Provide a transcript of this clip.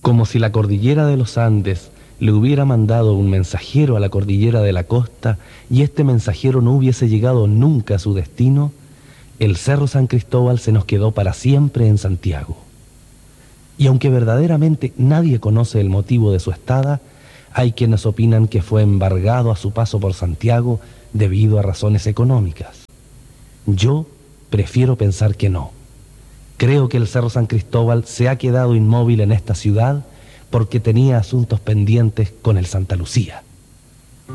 como si la cordillera de los Andes le hubiera mandado un mensajero a la cordillera de la costa y este mensajero no hubiese llegado nunca a su destino, el Cerro San Cristóbal se nos quedó para siempre en Santiago. Y aunque verdaderamente nadie conoce el motivo de su estada, hay quienes opinan que fue embargado a su paso por Santiago debido a razones económicas. Yo prefiero pensar que no. Creo que el Cerro San Cristóbal se ha quedado inmóvil en esta ciudad porque tenía asuntos pendientes con el Santa Lucía.